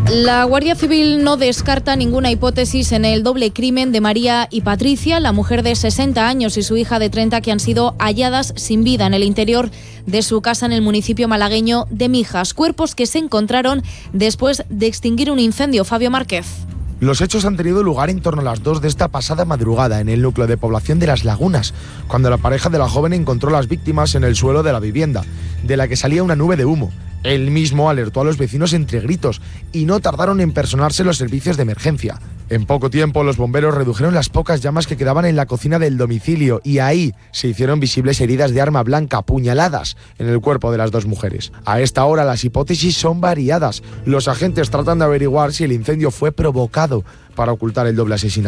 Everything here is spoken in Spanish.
La Guardia Civil no descarta ninguna hipótesis en el doble crimen de María y Patricia, la mujer de 60 años y su hija de 30 que han sido halladas sin vida en el interior de su casa en el municipio malagueño de Mijas. Cuerpos que se encontraron después de extinguir un incendio. Fabio Márquez. Los hechos han tenido lugar en torno a las 2 de esta pasada madrugada en el núcleo de población de Las Lagunas, cuando la pareja de la joven encontró las víctimas en el suelo de la vivienda, de la que salía una nube de humo. Él mismo alertó a los vecinos entre gritos y no tardaron en personarse los servicios de emergencia. En poco tiempo, los bomberos redujeron las pocas llamas que quedaban en la cocina del domicilio y ahí se hicieron visibles heridas de arma blanca, puñaladas en el cuerpo de las dos mujeres. A esta hora las hipótesis son variadas. Los agentes tratan de averiguar si el incendio fue provocado para ocultar el doble asesinato.